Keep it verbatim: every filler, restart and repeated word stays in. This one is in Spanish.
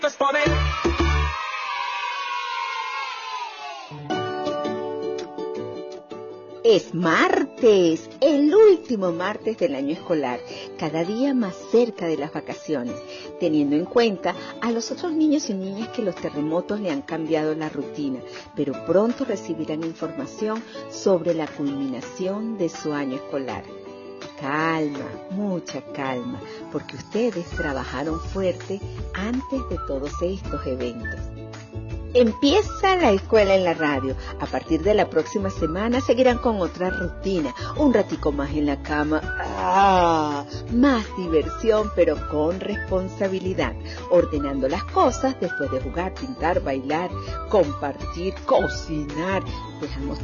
Es martes, el último martes del año escolar, cada día más cerca de las vacaciones, teniendo en cuenta a los otros niños y niñas que los terremotos le han cambiado la rutina, pero pronto recibirán información sobre la culminación de su año escolar. Calma, mucha calma, porque ustedes trabajaron fuerte antes de todos estos eventos. Empieza la escuela en la radio. A partir de la próxima semana seguirán con otra rutina. Un ratico más en la cama. ¡Ah! Más diversión, pero con responsabilidad. Ordenando las cosas después de jugar, pintar, bailar, compartir, cocinar. Dejamos